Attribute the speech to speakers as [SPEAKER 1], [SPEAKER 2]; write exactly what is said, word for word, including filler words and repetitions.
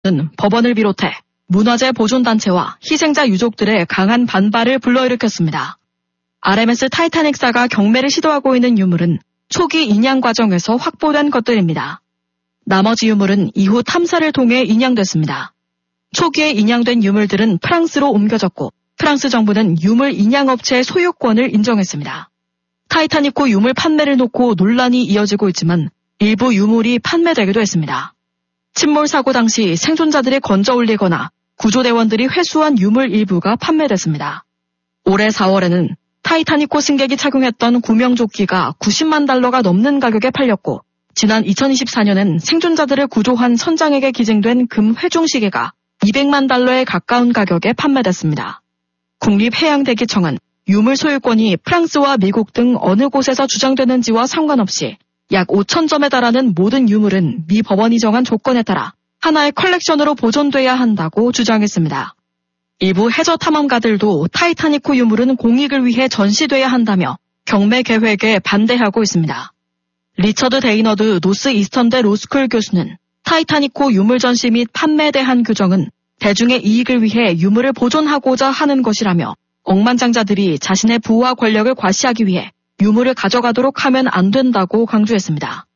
[SPEAKER 1] 법원을 비롯해 문화재 보존단체와 희생자 유족들의 강한 반발을 불러일으켰습니다. 알엠에스 타이타닉사가 경매를 시도하고 있는 유물은 초기 인양 과정에서 확보된 것들입니다. 나머지 유물은 이후 탐사를 통해 인양됐습니다. 초기에 인양된 유물들은 프랑스로 옮겨졌고 프랑스 정부는 유물 인양업체의 소유권을 인정했습니다. 타이타닉호 유물 판매를 놓고 논란이 이어지고 있지만 일부 유물이 판매되기도 했습니다. 침몰 사고 당시 생존자들이 건져 올리거나 구조대원들이 회수한 유물 일부가 판매됐습니다. 올해 사월에는 타이타닉호 승객이 착용했던 구명조끼가 구십만 달러가 넘는 가격에 팔렸고 지난 이천이십사 년엔 생존자들을 구조한 선장에게 기증된 금 회중시계가 이백만 달러에 가까운 가격에 판매됐습니다. 국립해양대기청은 유물 소유권이 프랑스와 미국 등 어느 곳에서 주장되는지와 상관없이 약 오천 점에 달하는 모든 유물은 미 법원이 정한 조건에 따라 하나의 컬렉션으로 보존돼야 한다고 주장했습니다. 일부 해저 탐험가들도 타이타닉호 유물은 공익을 위해 전시돼야 한다며 경매 계획에 반대하고 있습니다. 리처드 데이너드 노스 이스턴대 로스쿨 교수는 타이타닉호 유물 전시 및 판매에 대한 규정은 대중의 이익을 위해 유물을 보존하고자 하는 것이라며 억만장자들이 자신의 부와 권력을 과시하기 위해 유물을 가져가도록 하면 안 된다고 강조했습니다.